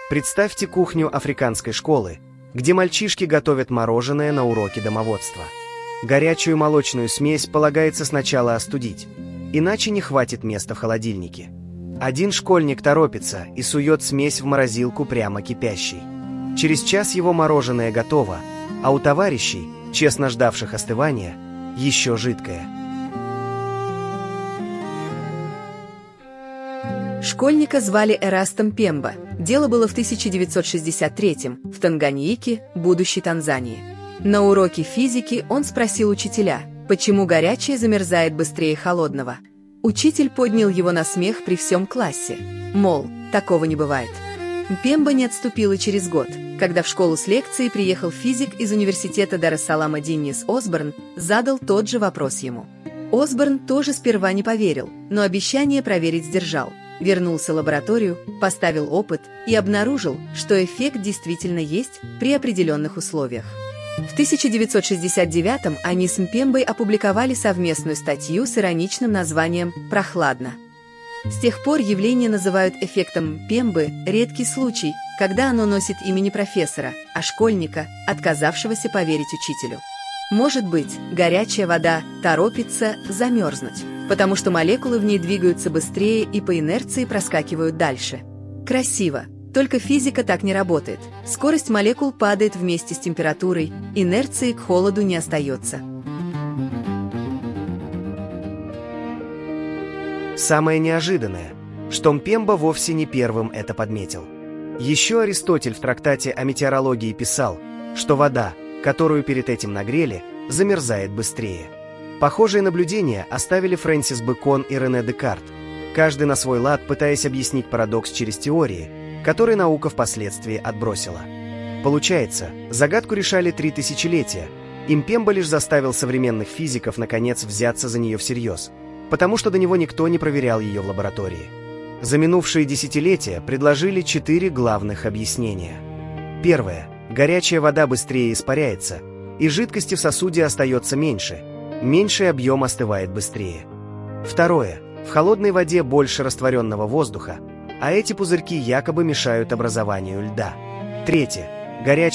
Представьте кухню африканской школы, где мальчишки готовят мороженое на уроке домоводства. Горячую молочную смесь полагается сначала остудить, иначе не хватит места в холодильнике. Один школьник торопится и сует смесь в морозилку прямо кипящей. Через час его мороженое готово, а у товарищей, честно ждавших остывания, еще жидкое. Школьника звали Эрастом Пемба. Дело было в 1963-м в Танганьике, будущей Танзании. На уроке физики он спросил учителя, почему горячее замерзает быстрее холодного. Учитель поднял его на смех при всем классе. Мол, такого не бывает. Пемба не отступил и через год, когда в школу с лекцией приехал физик из университета Дар-эс-Салама Деннис Осборн, задал тот же вопрос ему. Осборн тоже сперва не поверил, но обещание проверить сдержал. Вернулся в лабораторию, поставил опыт и обнаружил, что эффект действительно есть при определенных условиях. В 1969-м они с Мпембой опубликовали совместную статью с ироничным названием «Прохладно». С тех пор явление называют эффектом Пембы редкий случай, когда оно носит имя не профессора, а школьника, отказавшегося поверить учителю. Может быть, горячая вода торопится замерзнуть, потому что молекулы в ней двигаются быстрее и по инерции проскакивают дальше. Красиво, только физика так не работает. Скорость молекул падает вместе с температурой, инерции к холоду не остается. Самое неожиданное, что Мпемба вовсе не первым это подметил. Еще Аристотель в трактате о метеорологии писал, что вода, которую перед этим нагрели, замерзает быстрее. Похожие наблюдения оставили Фрэнсис Бэкон и Рене Декарт, каждый на свой лад пытаясь объяснить парадокс через теории, которые наука впоследствии отбросила. Получается, загадку решали 3 тысячелетия, и Мпемба лишь заставил современных физиков наконец взяться за нее всерьез, потому что до него никто не проверял ее в лаборатории. За минувшие десятилетия предложили 4 главных объяснения. Первое. Горячая вода быстрее испаряется, и жидкости в сосуде остается меньше, меньший объем остывает быстрее. Второе. В холодной воде больше растворенного воздуха, а эти пузырьки якобы мешают образованию льда. Третье. Горячая